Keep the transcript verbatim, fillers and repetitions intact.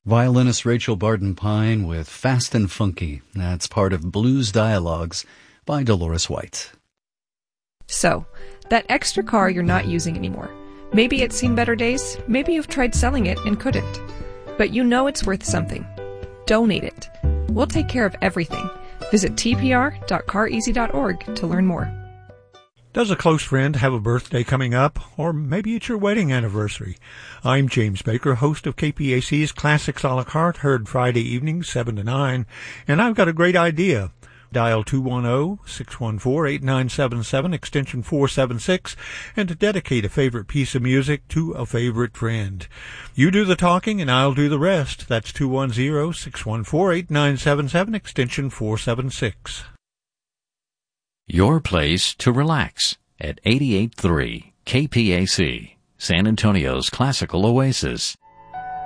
Violinist Rachel Barden Pine with Fast and Funky. That's part of Blues Dialogues by Dolores White. So, that extra car you're not using anymore. Maybe it's seen better days, maybe you've tried selling it and couldn't. But you know it's worth something. Donate it. We'll take care of everything. Visit t p r dot car easy dot org to learn more. Does a close friend have a birthday coming up? Or maybe it's your wedding anniversary. I'm James Baker, host of K P A C's Classics a la carte, heard Friday evenings, seven to nine, and I've got a great idea. Dial two one zero, six one four, eight nine seven seven, extension four seven six, and to dedicate a favorite piece of music to a favorite friend. You do the talking and I'll do the rest. That's two one zero, six one four, eight nine seven seven, extension four seven six. Your place to relax at eighty-eight point three K P A C, San Antonio's classical oasis.